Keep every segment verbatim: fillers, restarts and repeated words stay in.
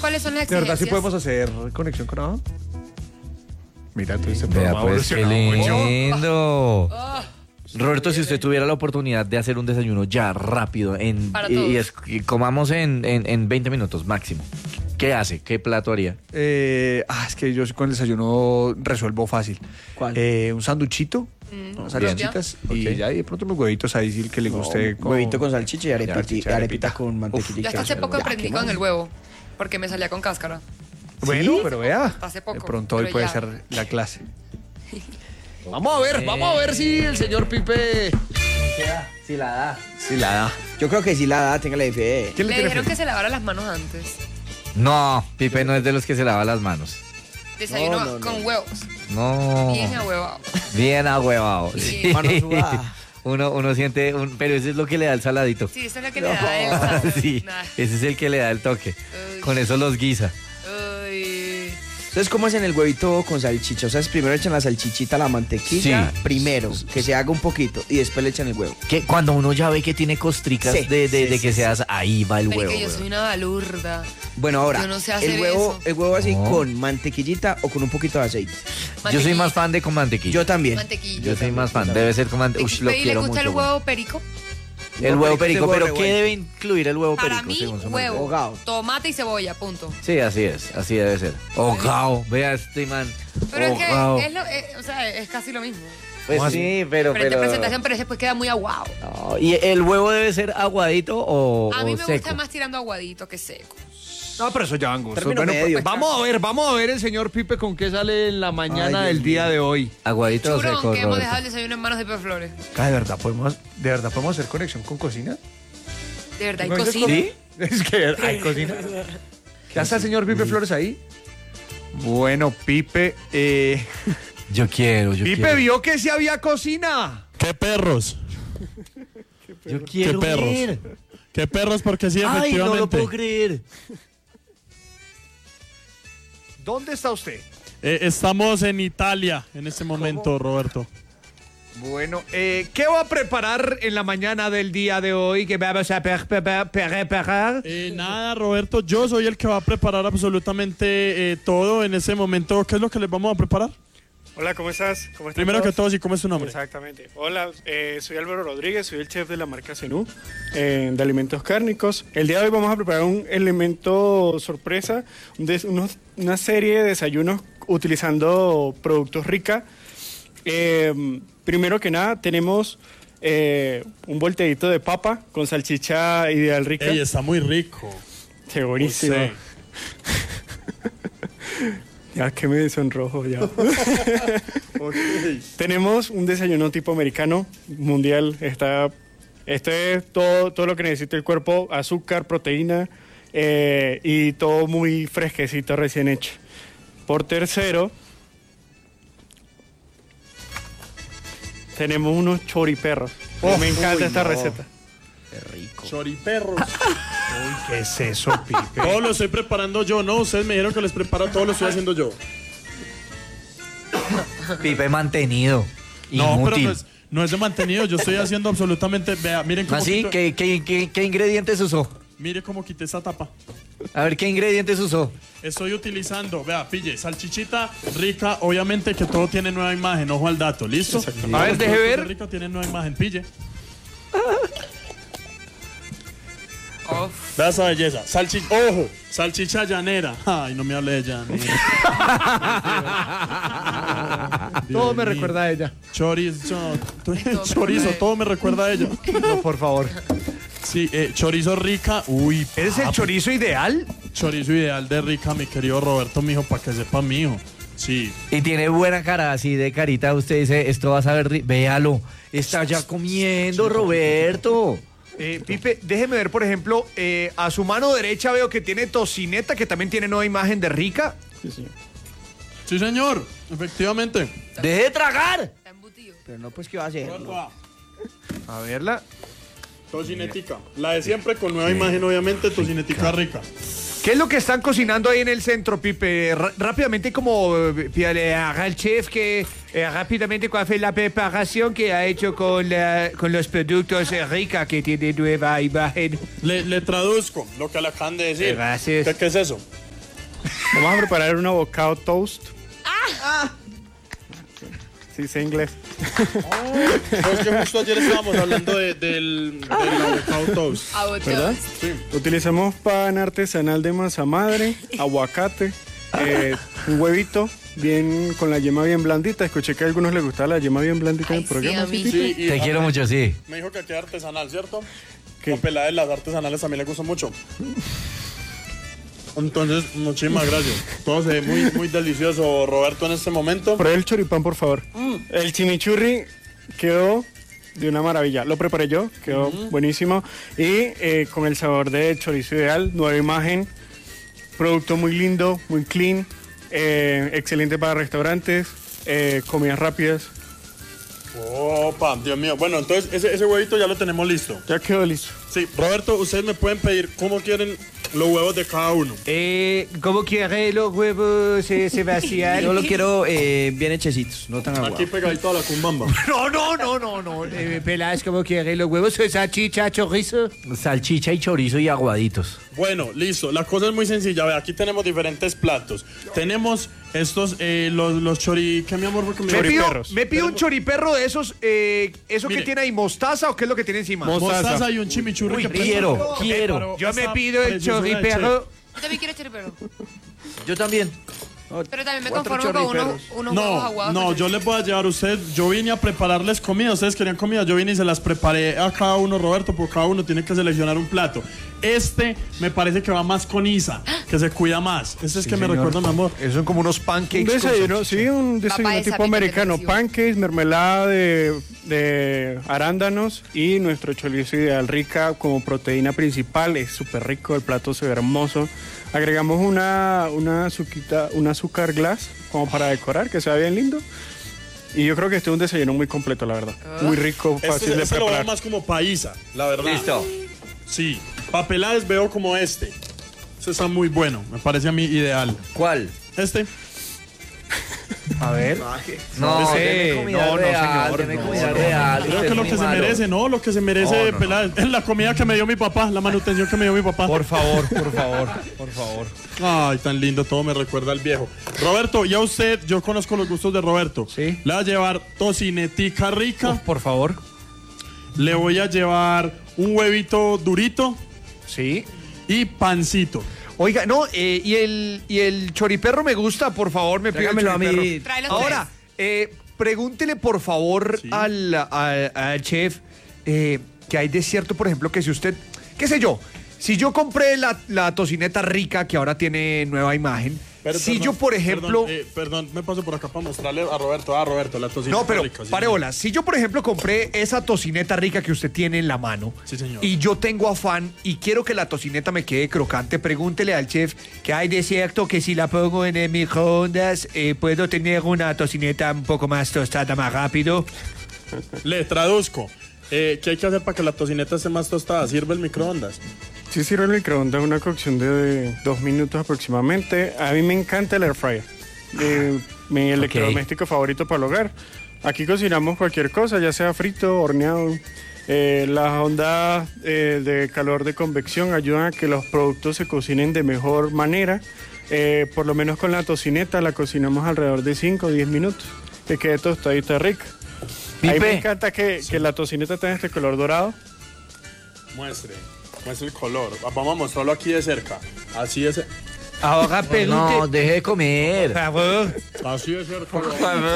cuáles son las ¿De verdad sí exigencias. podemos hacer conexión con Adam? Mira, tú ese Vea, programa pues, qué evolucionado mucho. lindo. Oh, Roberto, si usted tuviera la oportunidad de hacer un desayuno ya rápido en, Para y, y todos. es- y comamos en, en, en veinte minutos máximo, ¿qué hace? ¿Qué plato haría? Eh, ah, es que yo con el desayuno resuelvo fácil. ¿Cuál? Eh, un sanduchito, mm, unas bien. salchichitas Ok. y ya y de pronto unos huevitos ahí sí que le guste. No, huevito con salchicha y arepita, Salchicha, y arepita arepita. con mantequilla. y Yo hasta hace queso. poco Ya, aprendí ¿qué con más? el huevo, porque me salía con cáscara. Bueno, pero vea, Hace poco, de pronto hoy pero puede ya. ser la clase. Vamos a ver, vamos a ver si el señor Pipe Si la da. si la da. Yo creo que sí la da, téngale fe. ¿Quién Le tiene dijeron fe? que se lavara las manos antes. No, Pipe no es de los que se lava las manos. Desayuno No, no, no. con huevos. No. Bien ahuevado. Bien ahuevado. Bien. Sí. Mano sudada. Uno, uno siente, un, pero ese es lo que le da el saladito. Sí, eso es lo que le da el sabor. Sí, Nah. ese es el que le da el toque. Uy. Con eso los guisa. Uy. Entonces, ¿cómo hacen el huevito con salchicha? O sea, es primero echan la salchichita a la mantequilla, Sí. primero, que se haga un poquito, y después le echan el huevo. Que cuando uno ya ve que tiene costricas Sí, de, de, sí, de que sí, se hace, ahí va el Pero es huevo. que yo weón. soy una balurda. Bueno, ahora, Yo no sé hacer el huevo, eso. el huevo así No. con mantequillita o con un poquito de aceite. Yo soy Mantequilla. más fan de con mantequilla. Yo también. Mantequilla. Yo soy más fan. Debe ser con mantequilla. Ush, lo ¿Y le quiero gusta mucho. el weón. huevo perico? El huevo perico, huevo pero revuelto. ¿qué debe incluir el huevo Para perico? mí, según su huevo, merced? Hogao. tomate y cebolla, punto. Sí, así es, así debe ser. Hogao, vea este man. Pero Hogao. es que es, lo, es- o sea, es casi lo mismo. Pues sí, pero. Diferente pero... presentación, pero ese pues queda muy aguado. No, ¿y el huevo debe ser aguadito o, A mí o me seco? gusta más tirando aguadito que seco. No, pero eso ya van gustos. Término Bueno, medio. pues, vamos a ver, vamos a ver el señor Pipe con qué sale en la mañana Ay, del Dios día mío. de hoy. Aguadito o Churón, seco, que hemos Roberto. dejado el desayuno en manos de Pepe Flores. Ah, ¿de verdad podemos, de verdad podemos hacer conexión con cocina? De verdad, hay ¿No dices cocina. ¿Sí? Es que hay cocina. ¿Qué hace el señor Pipe Flores ahí? Bueno, Pipe, eh, Yo quiero, yo Pipe quiero. vio que sí había cocina. ¿Qué perros? Yo quiero ¿Qué perros? ver. ¿Qué perros? Porque sí, Ay, efectivamente. no lo puedo creer. ¿Dónde está usted? Eh, estamos en Italia en este momento, Roberto. Bueno, eh, ¿qué va a preparar en la mañana del día de hoy? ¿Qué vamos a pre- pre- pre- preparar? Eh, nada, Roberto, yo soy el que va a preparar absolutamente eh, todo en este momento. ¿Qué es lo que les vamos a preparar? Hola, ¿cómo estás? ¿Cómo están Primero que todos? todo, ¿sí cómo es tu nombre? Exactamente. Hola, eh, soy Álvaro Rodríguez, soy el chef de la marca Zenú eh, de alimentos cárnicos. El día de hoy vamos a preparar un elemento sorpresa, un des- unos- una serie de desayunos utilizando productos Rica. Eh, primero que nada, tenemos eh, un volteadito de papa con salchicha ideal rica. Ey, está muy rico. Qué buenísimo. José. Ya que me sonrojo ya. Tenemos un desayuno tipo americano, mundial. Está, esto es todo, todo lo que necesita el cuerpo: azúcar, proteína eh, y todo muy fresquecito, recién hecho. Por tercero, tenemos unos choriperros. me encanta uy, esta no. receta. Choriperros. ¿Qué es eso, Pipe? Todo lo estoy preparando yo, ¿no? Ustedes me dijeron que les prepara todo, lo estoy haciendo yo. Pipe mantenido. No, pero Inútil. no es, no es de mantenido, yo estoy haciendo absolutamente... Vea, miren cómo Así, quito- ¿qué, qué, qué, qué ingredientes usó? Mire cómo quité esa tapa. A ver, ¿qué ingredientes usó? Estoy utilizando, vea, pille, salchichita rica, obviamente que todo tiene nueva imagen, ojo al dato, ¿listo? A ver, Los deje productos ver. de Rica tienen nueva imagen, pille. Uf. Vea esa belleza. Salchi ojo, salchicha llanera. Ay, no me hable de llanera. Todo me recuerda a ella. Chorizo, todo me chorizo, recuerda- todo me recuerda a ella. No, por favor. Sí, eh, chorizo rica, uy. ¿Eres el papi, chorizo ideal? chorizo ideal de rica, mi querido Roberto, mijo, para que sepa, mijo. Sí. Y tiene buena cara, así de carita. Usted dice, esto va a saber... ri- Véalo, está ya comiendo, Roberto. Eh, Pipe, déjeme ver, por ejemplo, eh, a su mano derecha veo que tiene tocineta, que también tiene nueva imagen de rica. Sí, señor. Sí, señor, efectivamente. ¡Deje de tragar! Está embutido. Pero no, pues, ¿qué va a hacer? A verla. Tocinetica. La de siempre con nueva imagen, obviamente, tocinetica rica. ¿Qué es lo que están cocinando ahí en el centro, Pipe? R- rápidamente, como eh, pídale al chef que eh, rápidamente cuál fue la preparación que ha hecho con, la- con los productos eh, rica que tiene nueva imagen. Le, le traduzco lo que le acaban de decir. Gracias. ¿Qué, qué es eso? Vamos a preparar un avocado toast. ¡Ah! Sí, sé inglés. Pues que justo ayer estábamos hablando de, del, del avocado toast. ¿Verdad? Sí. Utilizamos pan artesanal de masa madre, aguacate, eh, un huevito bien con la yema bien blandita. Escuché que a algunos les gustaba la yema bien blandita en el programa. Sí, Sí, y Te quiero mucho, sí. Me dijo que aquí es artesanal, ¿cierto? ¿Qué? La pelada de las artesanales también le gusta mucho. Entonces, muchísimas gracias. Todo se ve muy, muy delicioso, Roberto, en este momento. Prueba el choripán, por favor. El chimichurri quedó de una maravilla. Lo preparé yo, quedó buenísimo. Y eh, con el sabor de chorizo ideal, nueva imagen, producto muy lindo, muy clean, eh, excelente para restaurantes, eh, comidas rápidas. Opa, Dios mío. Bueno, entonces ese, ese huevito ya lo tenemos listo. Ya quedó listo. Sí, Roberto, ustedes me pueden pedir cómo quieren los huevos de cada uno. Eh, ¿Cómo quiere los huevos, eh, Sebastián? Yo lo quiero eh, bien hechecitos, no tan aguados. Aquí pegadito a la cumbamba. No, no, no, no, no. Eh, Peláez, ¿cómo quiere los huevos? Salchicha, chorizo. Salchicha y chorizo y aguaditos. Bueno, listo. La cosa es muy sencilla. Ve, aquí tenemos diferentes platos. Tenemos estos, eh, los, los chori... ¿Qué, mi amor? Porque me Me pido, Choriperros. me pido un choriperro de esos. Eh, ¿Eso Mire. que tiene ahí? ¿Mostaza o qué es lo que tiene encima? Mostaza. mostaza y un chimichurri. Uy, que quiero, preparo- quiero. preparo Yo me esa pido el preciosura de choriperro. chef. Yo también quiero choripero. Yo también. Pero también me Cuatro conformo con unos, chorriperos. unos huevos No, aguados. no, con yo les voy a llevar a ustedes. Yo vine a prepararles comida. Ustedes querían comida. Yo vine y se las preparé a cada uno, Roberto, porque cada uno tiene que seleccionar un plato. Este me parece que va más con Isa, que se cuida más. Este es que me recuerda, mi amor. Esos son como unos pancakes. Un con desayuno, salchicha. sí, un desayuno Papá de tipo sapito americano. que Pancakes, mermelada de, de arándanos y nuestro chorizo ideal rica como proteína principal. Es súper rico, el plato se ve hermoso. Agregamos una, una, azuquita, un azúcar glass como para decorar, que se vea bien lindo. Y yo creo que este es un desayuno muy completo, la verdad. Muy rico, fácil Este, de este lo veo preparar. más como paisa, la verdad. Listo. Sí, papeladas veo como este. Este está muy bueno, me parece a mí ideal. ¿Cuál? Este. A ver. No, sé. deme comida No, no, real, señor, deme no, comida no. real. Creo usted que es lo muy que se malo. merece, ¿no? Lo que se merece, No, no, Peláez, es la comida que me dio mi papá, la manutención que me dio mi papá. Por favor, por favor, por favor. Ay, tan lindo, todo me recuerda al viejo. Roberto, ya usted, yo conozco los gustos de Roberto. Sí. Le voy a llevar tocinetica rica, Uf, por favor. le voy a llevar un huevito durito Sí. y pancito. Oiga, no, eh, y, el, y el choriperro me gusta, por favor, me pido el Tráigamelo a mí. choriperro. Tráelo Ahora, eh, pregúntele por favor Sí. al, al- al chef eh, que hay de cierto, por ejemplo, que si usted, qué sé yo, si yo compré la, la tocineta rica que ahora tiene nueva imagen, Pero, si perdón, yo, por ejemplo... Perdón, eh, perdón, me paso por acá para mostrarle a Roberto. Ah, Roberto, la tocineta No, pero rica. sí, pare señor. bolas. Si yo, por ejemplo, compré esa tocineta rica que usted tiene en la mano Sí, señor. y yo tengo afán y quiero que la tocineta me quede crocante, pregúntele al chef que hay de cierto que si la pongo en el microondas eh, puedo tener una tocineta un poco más tostada más rápido. Le traduzco. Eh, ¿Qué hay que hacer para que la tocineta esté más tostada? ¿Sirve el microondas? Sí sirve el microondas, una cocción de, de dos minutos aproximadamente. A mí me encanta el air fryer. Eh, mi electrodoméstico favorito para el hogar. Aquí cocinamos cualquier cosa, ya sea frito, horneado. Eh, las ondas eh, de calor de convección ayudan a que los productos se cocinen de mejor manera. Eh, por lo menos con la tocineta la cocinamos alrededor de cinco o diez minutos. Que quede tostadita rica. A mí Pipe. me encanta que, que la tocineta tenga este color dorado. Muestre. Muestre el color. Vamos a mostrarlo aquí de cerca. Así es. Ahora pregunte... No, deje de comer. Por favor, Así de cerca. Por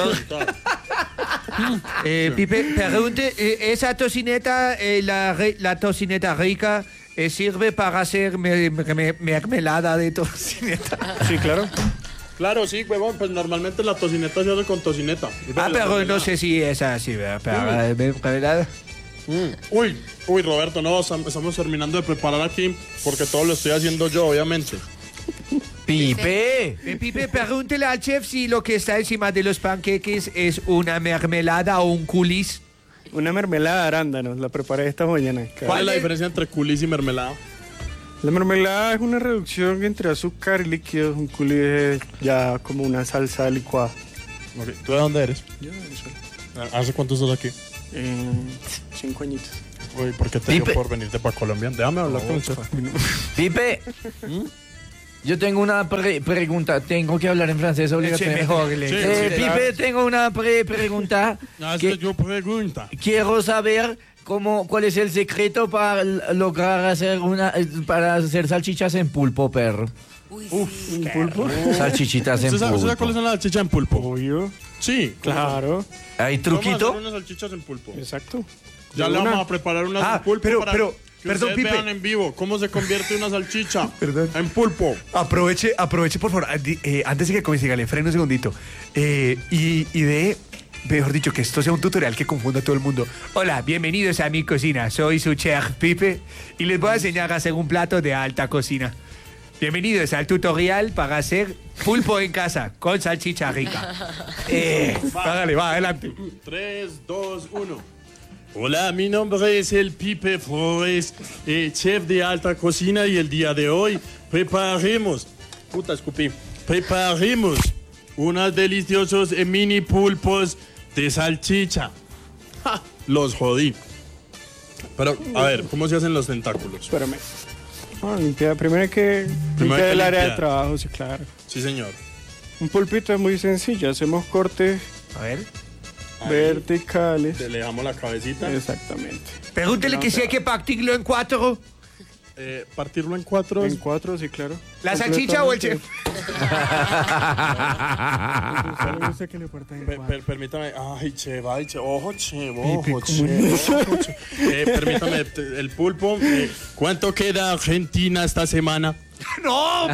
eh, Pipe, pregunte, eh, esa tocineta, eh, la, re- la tocineta rica, eh, ¿sirve para hacer me- me- mermelada de tocineta? Sí, claro. Claro, sí, huevón. Pues normalmente la tocineta se hace con tocineta. Ah, pero no sé si es así, ¿verdad? Para mermelada. Mm. Uy, uy, Roberto, no, estam- estamos terminando de preparar aquí porque todo lo estoy haciendo yo, obviamente. Pipe. Eh, Pipe, pregúntele al chef si lo que está encima de los panqueques es una mermelada o un culis. Una mermelada de arándanos, la preparé esta mañana. ¿Cuál es la diferencia entre culis y mermelada? La mermelada es una reducción entre azúcar y líquidos. Un coulis es ya como una salsa licuada. Ok, ¿tú de dónde eres? Yo de Venezuela. ¿Hace cuánto estás aquí? Eh, cinco añitos. Uy, ¿por qué te dio Pipe. por venirte para Colombia? Déjame hablar con el chef. Pipe. Yo tengo una pre- pregunta. Tengo que hablar en francés obligatoriamente. mejor, le- Sí, Eh, sí, Pipe, tengo una pre- pregunta. Hazle que yo pregunta. quiero saber cómo, cuál es el secreto para l- lograr hacer una, eh, para hacer salchichas en pulpo, perro. Uy, Uf, sí. ¿un pulpo? Salchichitas en ¿Usted sabe, usted sabe cuáles pulpo. son las salchichas en pulpo? Obvio. Sí, Claro. ¿Hay ¿Cómo truquito? hacer unas salchichas en pulpo? Exacto. Ya De le una. vamos a preparar unas Ah, en pulpo pero- para pero, que perdón, ustedes Pipe. vean en vivo cómo se convierte una salchicha Perdón. en pulpo. Aproveche, aproveche, por favor. Adi- eh, antes de que comience, dígale, frene un segundito. Eh, y, y de, mejor dicho, que esto sea un tutorial que confunda a todo el mundo. Hola, bienvenidos a mi cocina. Soy su chef Pipe y les voy a enseñar a hacer un plato de alta cocina. Bienvenidos al tutorial para hacer pulpo en casa con salchicha rica. Eh, hágale, va, adelante. tres, dos, uno. Hola, mi nombre es el Pipe Flores, eh, chef de alta cocina, y el día de hoy prepararemos, puta escupí, prepararemos unos deliciosos eh, mini pulpos de salchicha. ¡Ja! Los jodí. Pero, a ver, ¿cómo se hacen los tentáculos? Espérame. Ah, limpiar. Primero hay que Primero limpiar hay que el área de limpiar. trabajo, sí, claro. Sí, señor. Un pulpito es muy sencillo. Hacemos cortes A ver. Ahí, verticales. le dejamos la cabecita. Exactamente. Pregúntele que si hay que partirlo en cuatro. Eh, partirlo en cuatro. En cuatro, sí, claro. ¿La salchicha o el chef? Solo me gusta que le partan en Per- cuatro. per- permítame, ay, che, ay, che, ojo, che, ojo, che, ojo, che. Eh, permítame, t- el pulpo, eh, ¿cuánto queda Argentina esta semana? No,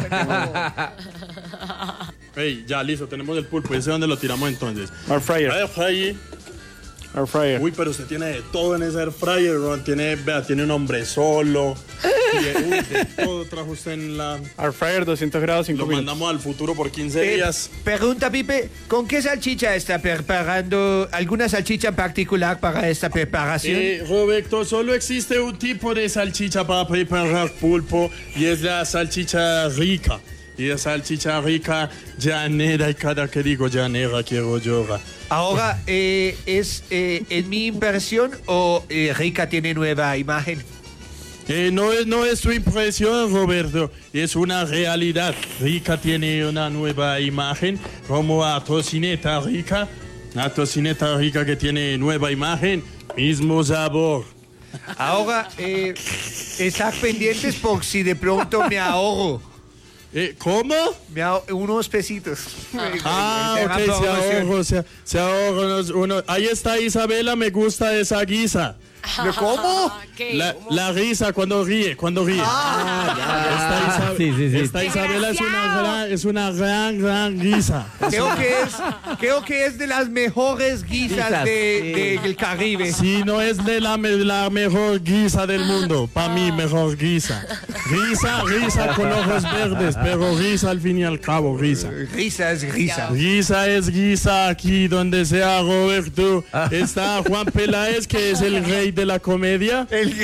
Ey, ya, listo, tenemos el pulpo, ¿ese dónde lo tiramos entonces? Air fryer. Air fryer. Air fryer. Uy, pero usted tiene de todo en ese air fryer, Ron. Tiene, vea, tiene un hombre solo. Y, eh, uy, de todo trajo usted en la... Air fryer, doscientos grados, cinco Lo minutos. mandamos al futuro por quince Eh, días. pregunta, Pipe, ¿con qué salchicha está preparando? ¿Alguna salchicha en particular para esta preparación? Eh, Roberto, solo existe un tipo de salchicha para preparar pulpo y es la salchicha rica. Y la salchicha rica llanera, y cada que digo llanera quiero llorar. Ahora, eh, ¿es, eh, ¿es mi impresión o eh, Rica tiene nueva imagen? Eh, no, es, no es tu impresión, Roberto, es una realidad. Rica tiene una nueva imagen, como a Tocineta Rica. A Tocineta Rica que tiene nueva imagen, mismo sabor. Ahora, eh, estar pendientes por si de pronto me ahorro. Eh, ¿Cómo? Me ahorro unos pesitos. Ah, Tenga ok, se promoción. ahorro, se, se ahorro unos, unos- Ahí está Isabela, me gusta esa guisa. ¿Cómo? ¿Qué? La, la risa cuando ríe, cuando ríe. Esta, Isa- Sí, sí, sí. esta Isabela es una gran, es una gran, gran guisa. Creo que es, creo que es de las mejores guisas Guisas, de- sí. del Caribe. Si no es de la, me- la mejor guisa del mundo, para mí mejor guisa. Risa, risa con ojos verdes, pero risa al fin y al cabo, risa. Risa es risa. Guisa es guisa aquí donde sea Roberto. Está Juan Peláez, que es el rey de la comedia. El,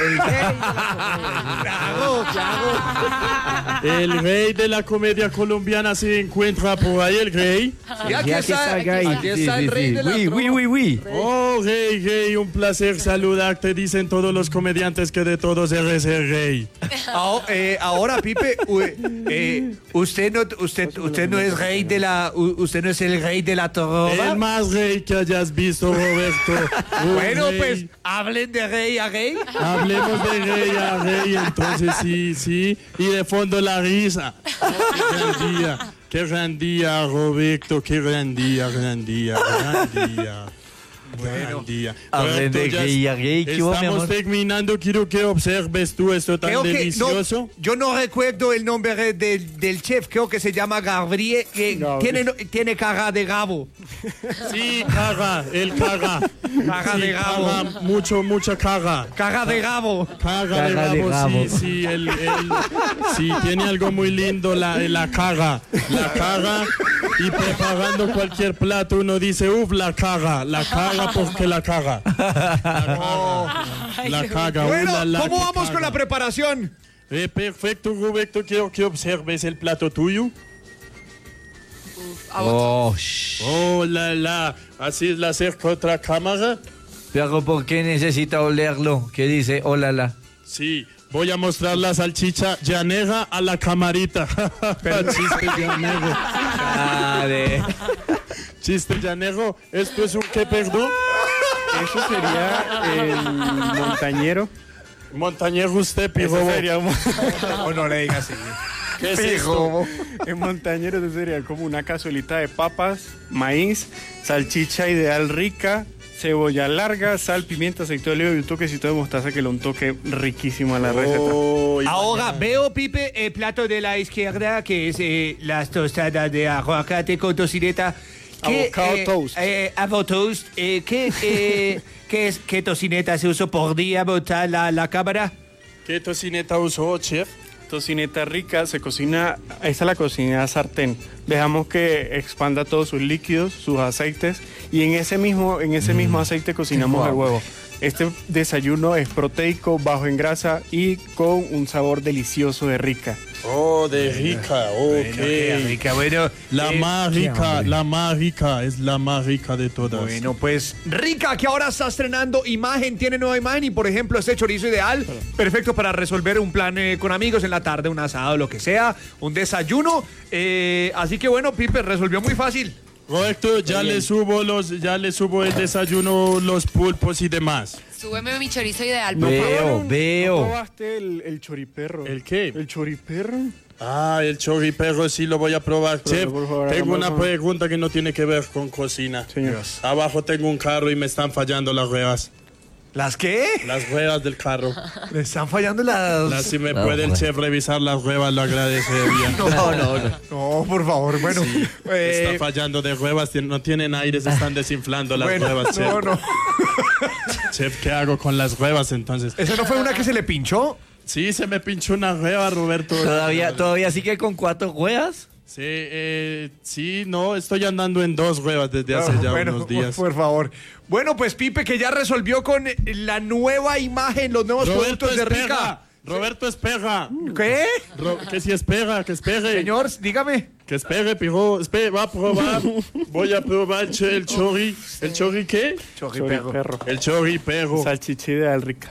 claro, claro. El rey de la comedia colombiana se encuentra por ahí, el rey. Y aquí Ya que está, está ahí. aquí está Sí, el sí, rey sí. de la Uy, uy, uy, uy. Oh, rey, rey, un placer saludarte. Dicen todos los comediantes que de todos eres el rey. Ahora, eh, ahora, Pipe, u- eh, usted no, usted, usted no es rey de la, u- usted no es el rey de la trova. El más rey que hayas visto, Roberto. Un Bueno, rey. pues hablen de rey a rey. Hablemos de rey a rey, entonces sí, sí. Y de fondo la risa. Qué gran día, qué gran día, Roberto, qué gran día, gran día, gran día. Gran día. hablen de Roberto, ya gay a gay, ¿qué hubo, mi estamos amor? terminando, quiero que observes tú esto tan Creo que no, delicioso. yo no recuerdo el nombre del, del chef, creo que se llama Gabriel, que Gabriel. tiene, no- tiene cara de gabo. Sí, caga, el caga. Caga Sí, de gabo. caga, mucho, mucha caga. Cara de gabo. Caga de Caga de gabo, gabo. sí, sí, el, el- sí, tiene algo muy lindo, la, la caga, la caga, y preparando cualquier plato uno dice, uff, la caga, la caga porque la caga, la caga, la caga, Bueno, uh, la, la, ¿cómo que vamos con caga. la preparación? Eh, perfecto, Roberto, quiero que observes el plato tuyo. Oh, shh. Oh, la, la, así la acerco a otra cámara. Pero ¿por qué necesita olerlo? ¿Qué dice? Hola, la. Sí, Voy a mostrar la salchicha llanera a la camarita. Chiste llanero. Dale. Chiste llanero. ¿Esto es un qué, perdón? Eso sería el montañero. Montañero usted, pijo. Eso sería un... O no le digas así. ¿Qué es esto? El montañero eso sería como una cazuelita de papas, maíz, salchicha ideal rica, cebolla larga, sal, pimienta, aceite de oliva y un toquecito de mostaza que le da un toque riquísimo a la receta. Oh, Ahora veo, Pipe, el plato de la izquierda, que es eh, las tostadas de aguacate con tocineta. ¿Qué, Avocado eh, toast. Eh, avocado toast. Eh, ¿qué, eh, ¿qué, es, ¿Qué tocineta se usó por día botar la, la cámara? ¿Qué tocineta usó, chef? Tocineta rica, se cocina, esta es la cocina sartén. Dejamos que expanda todos sus líquidos, sus aceites, y en ese mismo, en ese mismo aceite cocinamos el huevo. Este desayuno es proteico, bajo en grasa y con un sabor delicioso de rica. Oh, de rica, ok. Qué rica, bueno. La eh, más rica, la más rica, es la más rica de todas. Bueno, pues Rica, que ahora está estrenando imagen, tiene nueva imagen y por ejemplo este chorizo ideal, perfecto para resolver un plan eh, con amigos en la tarde, un asado, lo que sea, un desayuno. Eh, así que bueno, Pipe, resolvió muy fácil. Correcto, ya le subo los, ya le subo el desayuno, los pulpos y demás. Súbeme mi chorizo ideal, por Veo, favor. ¿No veo. probaste el, el choriperro? ¿El qué? ¿El choriperro? Ah, el choriperro sí lo voy a probar, Pero, chef. por favor, Tengo hagamos una un- pregunta que no tiene que ver con cocina. Señor. Abajo tengo un carro y me están fallando las ruedas. ¿Las qué? Las ruedas del carro. Le están fallando las... Las, si me No, puede el bueno. chef revisar las ruedas, lo agradecería. No, no, no. No, por favor, bueno. eh, Está fallando de ruedas, tien- no tienen aire, se están desinflando las bueno, ruedas, chef. no, no. Chef, ¿qué hago con las ruedas entonces? ¿Esa no fue una que se le pinchó? Sí, se me pinchó una rueda, Roberto. ¿Todavía, ¿Todavía sigue con cuatro ruedas? Sí, eh, sí, no, estoy andando en dos ruedas desde hace ya bueno, unos días. por favor. Bueno, pues Pipe, que ya resolvió con la nueva imagen, los nuevos Roberto, productos de espera. Rica. Roberto, espera. ¿Qué? Ro- que si espera, que espere. Señor, dígame. Que espere, pijo. Espere, va a probar. Voy a probar el, ch- el chori. ¿El chori qué? Choriperro. El chori perro. Salchicha ideal rica.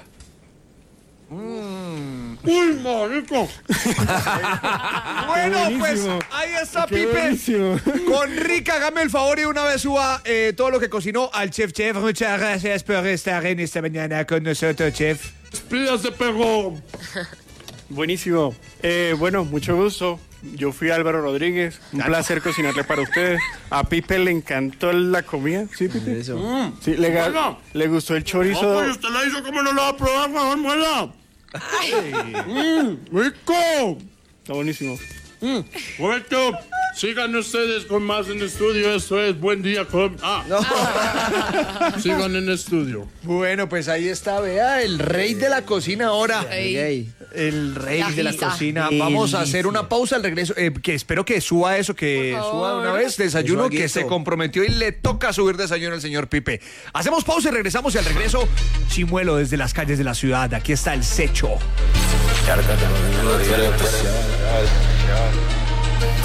¡Uy, marico! Bueno, pues buenísimo. ahí está Qué Pipe. buenísimo. Con Rica, hágame el favor y una vez suba eh, todo lo que cocinó al Chef Chef. Muchas gracias por estar en esta mañana con nosotros, Chef. ¡Despídase, perro! Buenísimo. Eh, bueno, mucho gusto. Yo fui Álvaro Rodríguez. Un placer cocinarle para ustedes. A Pipe le encantó la comida. ¿Sí, Pipe? Eso. Sí, le, ga- Bueno. le gustó el No, chorizo. pues usted la hizo, ¿cómo no la va a probar, mejor muela? ¡Mmm, rico! Está buenísimo. Roberto, sigan ustedes con más en estudio. Esto es Buen Día con... Ah, sigan en estudio. Bueno, pues ahí está, vea, el rey de la cocina ahora. Ey. Ey. El rey La de la gisa. cocina. Vamos a hacer una pausa al regreso. eh, que espero que suba eso, que Por suba de una favor. vez. Desayuno Eso, que Aguito. se comprometió y le toca subir desayuno al señor Pipe. Hacemos pausa y regresamos y al regreso, Chimuelo desde las calles de la ciudad. Aquí está el Secho. Cárgate, no, no, no, no, no, no, no, no, no, no, no,